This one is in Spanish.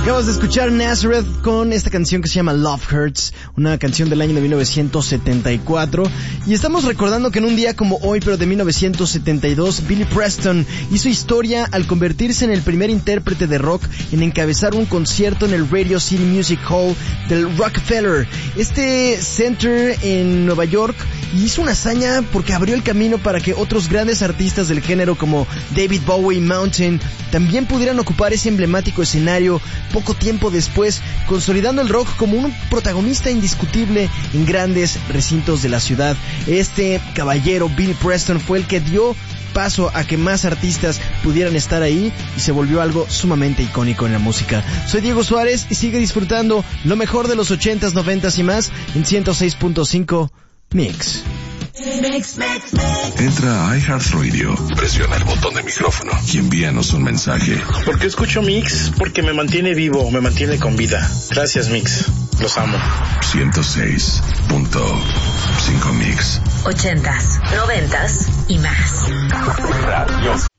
Acabas de escuchar Nazareth con esta canción que se llama Love Hurts, una canción del año de 1974. Y estamos recordando que en un día como hoy, pero de 1972, Billy Preston hizo historia al convertirse en el primer intérprete de rock en encabezar un concierto en el Radio City Music Hall del Rockefeller, este center en Nueva York, y hizo una hazaña porque abrió el camino para que otros grandes artistas del género como David Bowie y Mountain también pudieran ocupar ese emblemático escenario poco tiempo después, consolidando el rock como un protagonista indiscutible en grandes recintos de la ciudad. Este caballero, Billy Preston, fue el que dio paso a que más artistas pudieran estar ahí y se volvió algo sumamente icónico en la música. Soy Diego Suárez y sigue disfrutando lo mejor de los 80s, 90s y más en 106.5 Mix. Entra a iHeartRadio, presiona el botón de micrófono y envíanos un mensaje. ¿Por qué escucho Mix? Porque me mantiene vivo, me mantiene con vida. Gracias, Mix. Los amo. 106.5 Mix. 80s, 90s y más. Radio